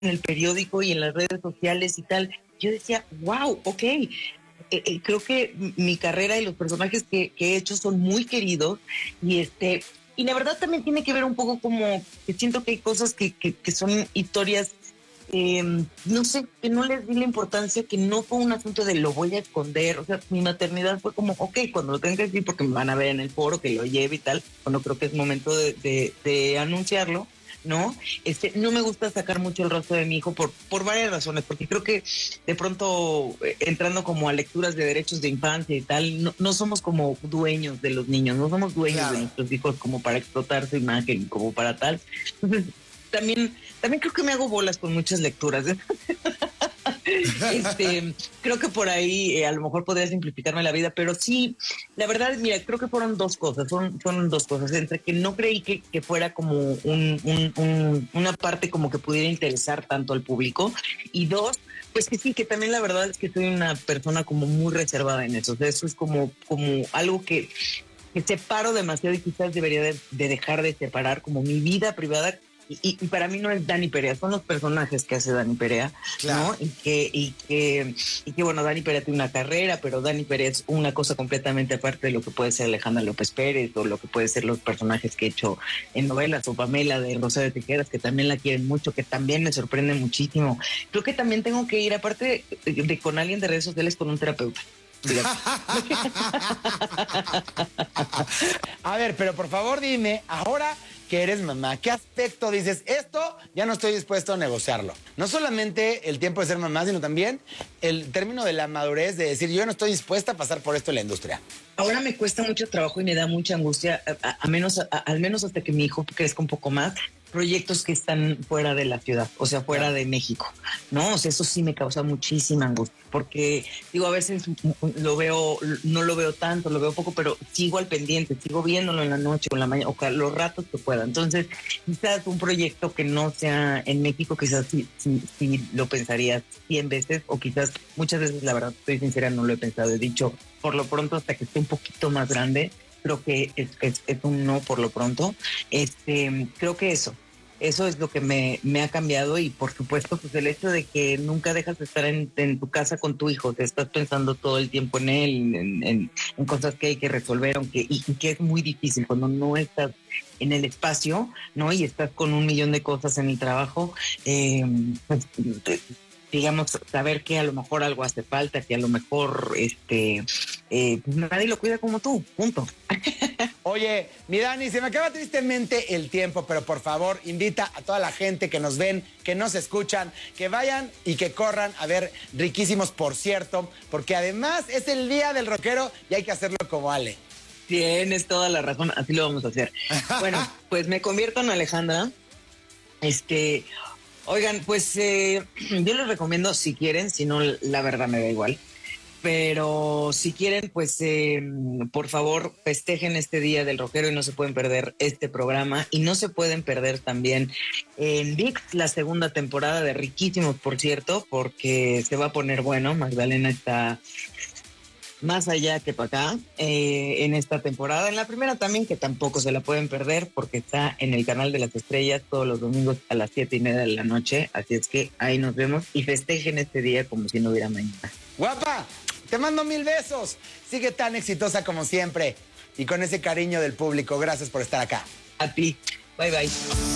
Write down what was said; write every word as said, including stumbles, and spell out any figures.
en el periódico y en las redes sociales y tal. Yo decía, wow, ok. Eh, eh, creo que mi carrera y los personajes que, que he hecho son muy queridos y este y la verdad también tiene que ver un poco como que siento que hay cosas que, que, que son historias, eh, no sé, que no les di la importancia, que no fue un asunto de lo voy a esconder. O sea, mi maternidad fue como, ok, cuando lo tenga que decir porque me van a ver en el foro, que lo lleve y tal, cuando creo que es momento de, de, de anunciarlo, ¿no? Este, no me gusta sacar mucho el rostro de mi hijo por, por varias razones, porque creo que de pronto, eh, entrando como a lecturas de derechos de infancia y tal, no, no somos como dueños de los niños, no somos dueños claro. de nuestros hijos como para explotar su imagen, como para tal. Entonces, también, también creo que me hago bolas con muchas lecturas. Este, creo que por ahí eh, a lo mejor podría simplificarme la vida, pero sí, la verdad, mira, creo que fueron dos cosas, fueron, fueron dos cosas, entre que no creí que, que fuera como un, un, un, una parte como que pudiera interesar tanto al público, y dos, pues que sí, que también la verdad es que soy una persona como muy reservada en eso. O sea, eso es como, como algo que, que separo demasiado y quizás debería de, de dejar de separar como mi vida privada. Y, y para mí no es Dani Perea, son los personajes que hace Dani Perea, claro. ¿no? Y que, y que, y que bueno, Dani Perea tiene una carrera, pero Dani Perea es una cosa completamente aparte de lo que puede ser Alejandra López Pérez o lo que puede ser los personajes que he hecho en novelas, o Pamela de Rosario Tijeras, que también la quieren mucho, que también me sorprende muchísimo. Creo que también tengo que ir, aparte de, de con alguien de redes sociales, con un terapeuta. A ver, pero por favor dime, ahora que eres mamá, ¿qué aspecto dices, esto ya no estoy dispuesto a negociarlo? No solamente el tiempo de ser mamá, sino también el término de la madurez de decir, yo no estoy dispuesta a pasar por esto en la industria. Ahora me cuesta mucho trabajo y me da mucha angustia, a, a, a menos, a, al menos hasta que mi hijo crezca un poco más, proyectos que están fuera de la ciudad, o sea, fuera claro. de México, ¿no? O sea, eso sí me causa muchísima angustia, porque, digo, a veces lo veo, no lo veo tanto, lo veo poco, pero sigo al pendiente, sigo viéndolo en la noche o en la mañana, o los ratos que pueda. Entonces, quizás un proyecto que no sea en México, quizás sí, sí, sí lo pensaría cien veces, o quizás muchas veces, la verdad, estoy sincera, no lo he pensado. He dicho, por lo pronto, hasta que esté un poquito más grande, creo que es, es, es un no por lo pronto. Este, creo que eso, eso es lo que me, me ha cambiado, y por supuesto, pues el hecho de que nunca dejas de estar en, en tu casa con tu hijo, te estás pensando todo el tiempo en él, en, en, en cosas que hay que resolver, aunque, y, y que es muy difícil cuando no estás en el espacio, ¿no? Y estás con un millón de cosas en el trabajo, eh, pues, digamos, saber que a lo mejor algo hace falta, que a lo mejor este eh, pues nadie lo cuida como tú, punto. Oye, mi Dani, se me acaba tristemente el tiempo, pero por favor, invita a toda la gente que nos ven, que nos escuchan, que vayan y que corran a ver Riquísimos, por cierto, porque además es el día del rockero y hay que hacerlo como Ale. Tienes toda la razón, así lo vamos a hacer. Bueno, pues me convierto en Alejandra. Este... Oigan, pues eh, yo les recomiendo, si quieren, si no, la verdad me da igual, pero si quieren, pues eh, por favor festejen este día del rockero y no se pueden perder este programa, y no se pueden perder también en V I X la segunda temporada de Riquísimos, por cierto, porque se va a poner bueno. Magdalena está más allá que para acá eh, en esta temporada. En la primera también, que tampoco se la pueden perder, porque está en el canal de las estrellas todos los domingos a las siete y media de la noche. Así es que ahí nos vemos y festejen este día como si no hubiera mañana. Guapa, te mando mil besos. Sigue tan exitosa como siempre y con ese cariño del público. Gracias por estar acá. A ti. Bye, bye.